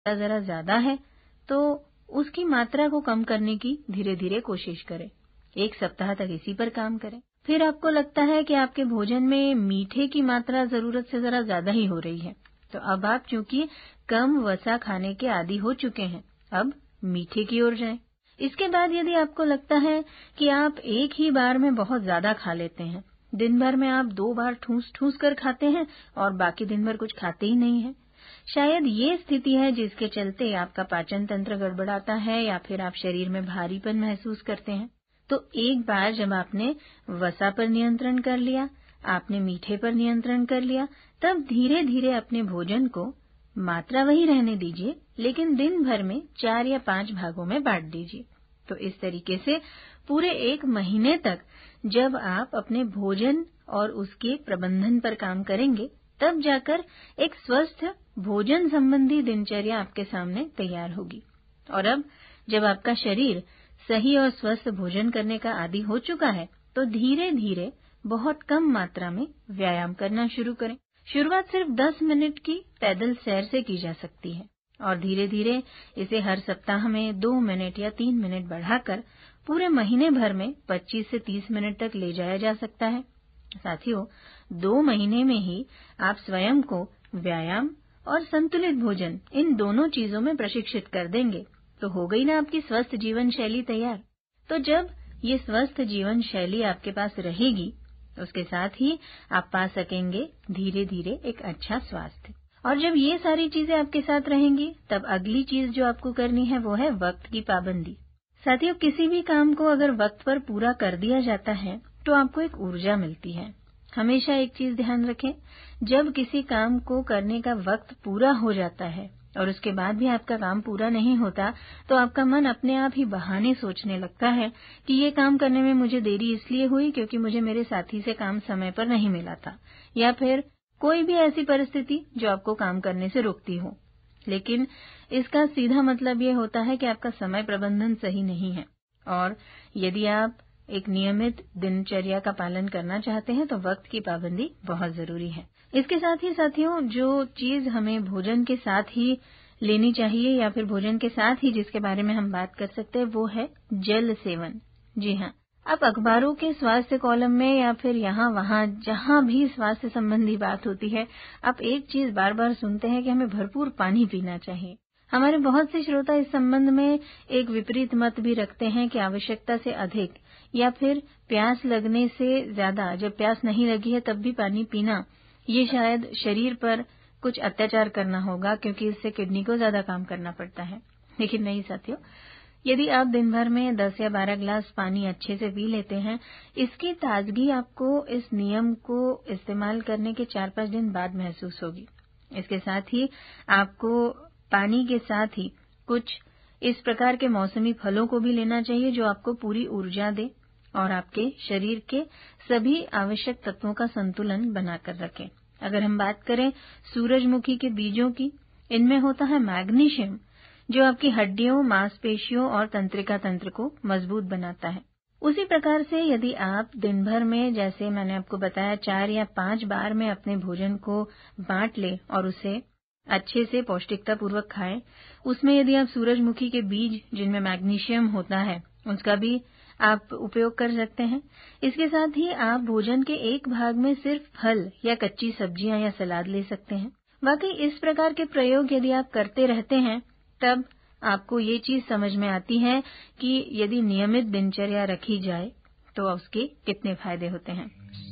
ज़रा ज़्यादा है तो उसकी मात्रा को कम करने की धीरे-धीरे कोशिश करें। 1 सप्ताह तक इसी पर काम करें। फिर आपको लगता है कि आपके भोजन में मीठे की मात्रा ज़रूरत से ज़रा ज़्यादा ही हो रही है, तो अब आप चूंकि कम वसा खाने के आदी हो चुके हैं, अब मीठे की ओर जाएं। इसके बाद यदि आपको लगता है कि आप एक ही बार में बहुत ज़्यादा खा लेते हैं, दिन भर में आप 2 बार ठूस-ठूस कर खाते हैं और बाकी दिन भर कुछ खाते ही नहीं हैं, शायद ये स्थिति है जिसके चलते आपका पाचन तंत्र गड़बड़ाता है या फिर आप शरीर में भारीपन महसूस करते हैं। तो एक बार जब आपने वसा पर नियंत्रण कर लिया, आपने मीठे पर नियंत्रण कर लिया, तब धीरे-धीरे अपने भोजन को मात्रा वही रहने दीजिए, लेकिन दिन भर में 4 या 5 भागों में बांट दीजिए। तो इस तरीके से पूरे 1 महीने तक जब आप अपने भोजन और उसके प्रबंधन पर काम करेंगे, तब जाकर एक स्वस्थ भोजन संबंधी दिनचर्या आपके सामने तैयार होगी। और अब जब आपका शरीर सही और स्वस्थ भोजन करने का आदी हो चुका है, तो धीरे-धीरे बहुत कम मात्रा में व्यायाम करना शुरू करें। शुरुआत सिर्फ 10 मिनट की पैदल सैर से की जा सकती है और धीरे-धीरे इसे हर सप्ताह में 2 मिनट या 3 मिनट बढ़ाकर पूरे महीने भर में 25 से 30 मिनट तक ले जाया जा सकता है। साथियों, 2 महीने में ही आप स्वयं को व्यायाम और संतुलित भोजन इन दोनों चीजों में प्रशिक्षित कर देंगे, तो हो गई ना आपकी स्वस्थ जीवन शैली तैयार। तो जब ये स्वस्थ जीवन शैली आपके पास रहेगी, उसके साथ ही आप पा सकेंगे धीरे-धीरे एक अच्छा स्वास्थ्य। और जब ये सारी चीजें आपके साथ रहेंगी, तब अगली चीज जो आपको करनी है वो है वक्त की पाबंदी। साथियों, किसी भी काम को अगर वक्त पर पूरा कर दिया जाता है, तो आपको एक ऊर्जा मिलती है। हमेशा एक चीज ध्यान रखें, जब किसी काम को करने का वक्त पूरा हो जाता है और उसके बाद भी आपका काम पूरा नहीं होता, तो आपका मन अपने आप ही बहाने सोचने लगता है कि ये काम करने में मुझे देरी इसलिए हुई क्योंकि मुझे मेरे साथी से काम समय पर नहीं मिला था, या फिर कोई भी ऐसी परिस्थिति जो आपको काम करने से रोकती हो। लेकिन इसका सीधा मतलब ये होता है कि आपका समय प्रबंधन सही नहीं है, और यदि आप एक नियमित दिनचर्या का पालन करना चाहते हैं तो वक्त की पाबंदी बहुत जरूरी है। इसके साथ ही साथियों, जो चीज हमें भोजन के साथ ही लेनी चाहिए या फिर भोजन के साथ ही जिसके बारे में हम बात कर सकते हैं, वो है जल सेवन। जी हाँ, आप अखबारों के स्वास्थ्य कॉलम में या फिर यहाँ वहाँ जहाँ भी स्वास्थ्य संबंधी बात होती है, आप एक चीज बार बार सुनते हैं कि हमें भरपूर पानी पीना चाहिए। हमारे बहुत से श्रोता इस संबंध में एक विपरीत मत भी रखते हैं कि आवश्यकता से अधिक या फिर प्यास लगने से ज्यादा, जब प्यास नहीं लगी है तब भी पानी पीना, ये शायद शरीर पर कुछ अत्याचार करना होगा क्योंकि इससे किडनी को ज्यादा काम करना पड़ता है। लेकिन नहीं साथियों, यदि आप दिन भर में 10 या 12 ग्लास पानी अच्छे से पी लेते हैं, इसकी ताजगी आपको इस नियम को इस्तेमाल करने के 4-5 दिन बाद महसूस होगी। इसके साथ ही आपको पानी के साथ ही कुछ इस प्रकार के मौसमी फलों को भी लेना चाहिए जो आपको पूरी ऊर्जा दे और आपके शरीर के सभी आवश्यक तत्वों का संतुलन बनाकर रखें। अगर हम बात करें सूरजमुखी के बीजों की, इनमें होता है मैग्नीशियम, जो आपकी हड्डियों, मांसपेशियों और तंत्रिका तंत्र को मजबूत बनाता है। उसी प्रकार से यदि आप दिन भर में, जैसे मैंने आपको बताया, 4 या 5 बार में अपने भोजन को बांट लें और उसे अच्छे से पौष्टिकता पूर्वक खाएं, उसमें यदि आप सूरजमुखी के बीज जिनमें मैग्नीशियम होता है उसका भी आप उपयोग कर सकते हैं। इसके साथ ही आप भोजन के एक भाग में सिर्फ फल या कच्ची सब्जियां या सलाद ले सकते हैं। वाकई इस प्रकार के प्रयोग यदि आप करते रहते हैं, तब आपको ये चीज समझ में आती है कि यदि नियमित दिनचर्या रखी जाए तो उसके कितने फायदे होते हैं।